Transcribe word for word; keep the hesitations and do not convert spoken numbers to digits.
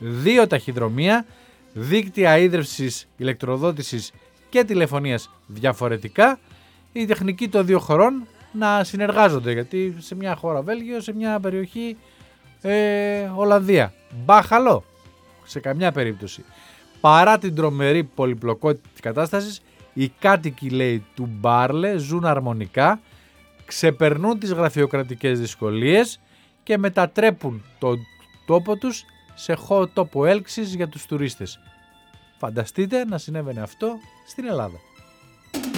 δύο ταχυδρομεία, δίκτυα ίδρυυσης, ηλεκτροδότησης και τηλεφωνίας διαφορετικά, η τεχνική των δύο χωρών να συνεργάζονται, γιατί σε μια χώρα Βέλγιο, σε μια περιοχή ε, Ολλανδία. Μπάχαλο σε καμιά περίπτωση. Παρά την τρομερή πολυπλοκότητα της κατάστασης, οι κάτοικοι, λέει, του Μπάρλε ζουν αρμονικά, ξεπερνούν τις γραφειοκρατικές δυσκολίες και μετατρέπουν τον τόπο τους σε τόπο έλξης για τους τουρίστες. Φανταστείτε να συνέβαινε αυτό στην Ελλάδα.